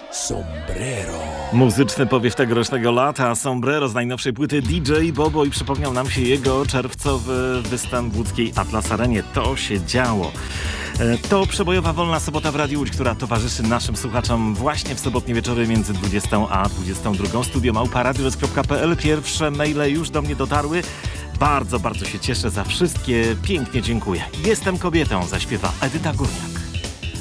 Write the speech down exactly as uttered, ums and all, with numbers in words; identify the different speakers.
Speaker 1: Sombrero.
Speaker 2: Muzyczny powiew tegorocznego lata, Sombrero z najnowszej płyty D J Bobo i przypomniał nam się jego czerwcowy występ w łódzkiej Atlas Arenie. To się działo. To przebojowa wolna sobota w Radiu Łódź, która towarzyszy naszym słuchaczom właśnie w sobotnie wieczory między dwudziestą a dwudziestą drugą. Studio małpa radiowec kropka p l. Pierwsze maile już do mnie dotarły. Bardzo, bardzo się cieszę za wszystkie. Pięknie dziękuję. Jestem kobietą, zaśpiewa Edyta Górniak.